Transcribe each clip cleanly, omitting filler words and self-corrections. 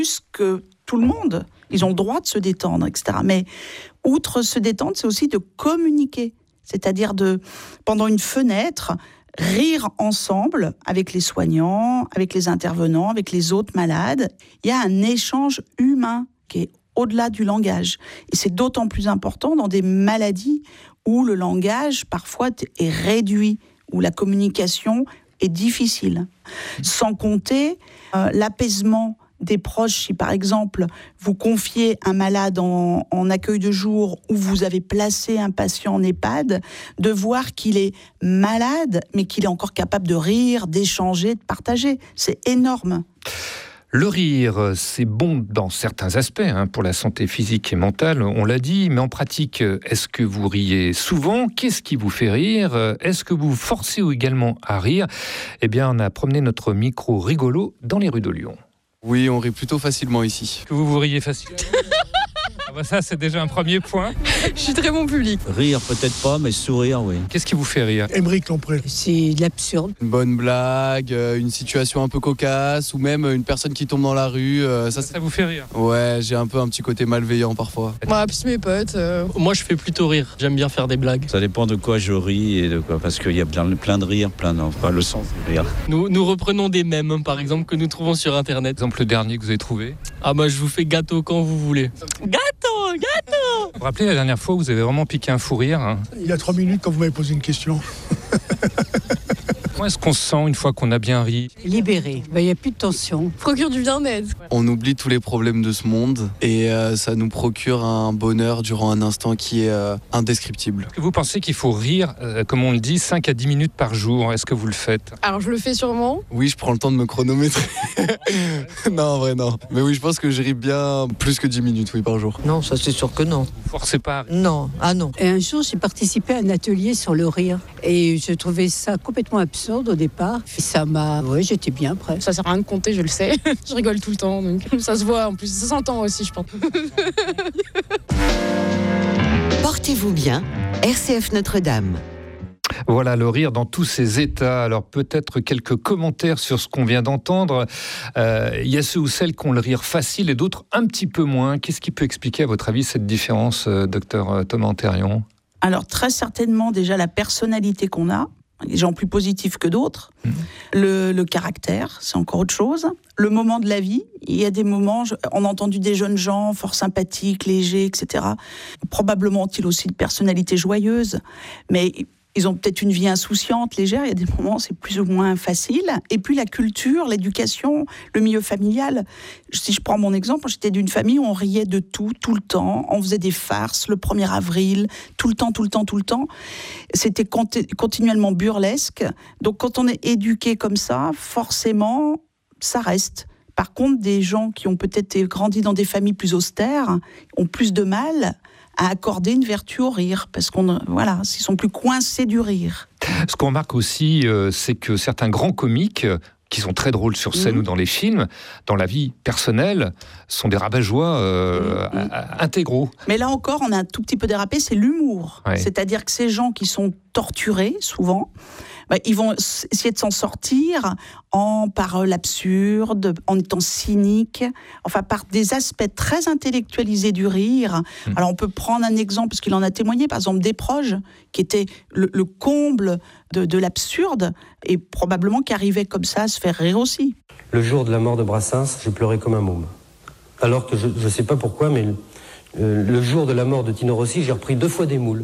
plus que tout le monde. Ils ont le droit de se détendre, etc. Mais outre se détendre, c'est aussi de communiquer. C'est-à-dire pendant une fenêtre, rire ensemble avec les soignants, avec les intervenants, avec les autres malades. Il y a un échange humain qui est au-delà du langage. Et c'est d'autant plus important dans des maladies où le langage, parfois, est réduit, où la communication est difficile. Sans compter l'apaisement des proches. Si, par exemple, vous confiez un malade en accueil de jour ou vous avez placé un patient en EHPAD, de voir qu'il est malade, mais qu'il est encore capable de rire, d'échanger, de partager. C'est énorme. Le rire, c'est bon dans certains aspects, pour la santé physique et mentale, on l'a dit, mais en pratique, est-ce que vous riez souvent ? Qu'est-ce qui vous fait rire ? Est-ce que vous vous forcez également à rire ? Eh bien, on a promené notre micro rigolo dans les rues de Lyon. Oui, on rit plutôt facilement ici. Que vous riez facilement ? Ça, c'est déjà un premier point. Je suis très bon public. Rire, peut-être pas, mais sourire, oui. Qu'est-ce qui vous fait rire ? Aymeric Lompré. C'est de l'absurde. Une bonne blague, une situation un peu cocasse, ou même une personne qui tombe dans la rue. Ça vous fait rire ? Ouais, j'ai un petit côté malveillant parfois. Moi, plus mes potes. Moi, je fais plutôt rire. J'aime bien faire des blagues. Ça dépend de quoi je ris et de quoi, parce qu'il y a plein de rires, le sens du rire. Nous reprenons des mèmes, par exemple, que nous trouvons sur Internet. Exemple, le dernier que vous avez trouvé ? Je vous fais gâteau quand vous voulez. Gâteau. Vous vous rappelez la dernière fois où vous avez vraiment piqué un fou rire ? Il y a 3 minutes quand vous m'avez posé une question. Comment est-ce qu'on se sent une fois qu'on a bien ri ? Libéré. Il n'y a plus de tension. Procure du bien-être. On oublie tous les problèmes de ce monde et ça nous procure un bonheur durant un instant qui est indescriptible. Est-ce que vous pensez qu'il faut rire, comme on le dit, 5 à 10 minutes par jour ? Est-ce que vous le faites ? Alors, je le fais sûrement. Oui, je prends le temps de me chronométrer. Non, en vrai, non. Mais oui, je pense que je ris bien plus que 10 minutes, par jour. Non, ça c'est sûr que non. Vous forcez pas à rire ? Non, non. Et un jour, j'ai participé à un atelier sur le rire. Et je trouvais ça complètement absurde au départ. Et ça m'a... Oui, j'étais bien après. Ça sert à rien de compter, je le sais. Je rigole tout le temps, donc ça se voit en plus. Ça s'entend aussi, je pense. Portez-vous bien, RCF Notre-Dame. Voilà, le rire dans tous ses états. Alors peut-être quelques commentaires sur ce qu'on vient d'entendre. Il y a ceux ou celles qui ont le rire facile et d'autres un petit peu moins. Qu'est-ce qui peut expliquer à votre avis cette différence, docteur Thomas Antérion ? Alors très certainement déjà la personnalité qu'on a. Des gens plus positifs que d'autres. Le caractère, c'est encore autre chose. Le moment de la vie, il y a des moments, on a entendu des jeunes gens fort sympathiques, légers, etc. Probablement ont-ils aussi une personnalité joyeuse, mais ils ont peut-être une vie insouciante, légère. Il y a des moments, c'est plus ou moins facile. Et puis la culture, l'éducation, le milieu familial. Si je prends mon exemple, j'étais d'une famille où on riait de tout le temps. On faisait des farces le 1er avril, tout le temps. C'était continuellement burlesque. Donc quand on est éduqué comme ça, forcément, ça reste. Par contre, des gens qui ont peut-être grandi dans des familles plus austères ont plus de mal à accorder une vertu au rire, parce ils sont plus coincés du rire. Ce qu'on remarque aussi, c'est que certains grands comiques, qui sont très drôles sur scène ou dans les films, dans la vie personnelle, sont des rabat-joie intégraux. Mais là encore, on a un tout petit peu dérapé, c'est l'humour. Ouais. C'est-à-dire que ces gens qui sont torturés, souvent, ils vont essayer de s'en sortir par l'absurde, en étant cyniques, par des aspects très intellectualisés du rire. Alors on peut prendre un exemple, parce qu'il en a témoigné, par exemple Desproges, qui était le comble de l'absurde, et probablement qui arrivait comme ça à se faire rire aussi. Le jour de la mort de Brassens, j'ai pleuré comme un môme. Alors que je ne sais pas pourquoi, mais le jour de la mort de Tino Rossi, j'ai repris 2 fois des moules.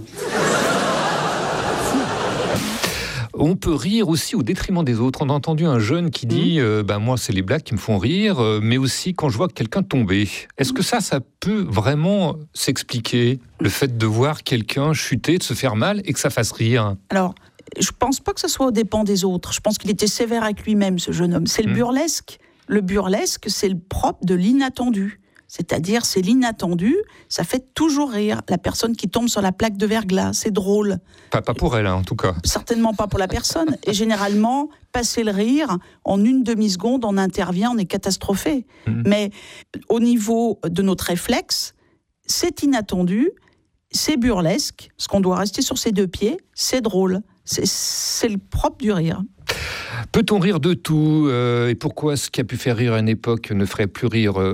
On peut rire aussi au détriment des autres. On a entendu un jeune qui dit moi, c'est les blagues qui me font rire, mais aussi quand je vois quelqu'un tomber. Est-ce que ça peut vraiment s'expliquer, le fait de voir quelqu'un chuter, de se faire mal et que ça fasse rire ? Alors, je ne pense pas que ce soit aux dépens des autres. Je pense qu'il était sévère avec lui-même, ce jeune homme. C'est le burlesque. Le burlesque, c'est le propre de l'inattendu. C'est-à-dire, c'est l'inattendu, ça fait toujours rire. La personne qui tombe sur la plaque de verglas, c'est drôle. Pas pour elle, en tout cas. Certainement pas pour la personne. Et généralement, passer le rire, en une demi-seconde, on intervient, on est catastrophé. Mais au niveau de notre réflexe, c'est inattendu, c'est burlesque, parce qu'on doit rester sur ses 2 pieds, c'est drôle. C'est le propre du rire. Peut-on rire de tout ? Et pourquoi ce qui a pu faire rire à une époque ne ferait plus rire aujourd'hui ?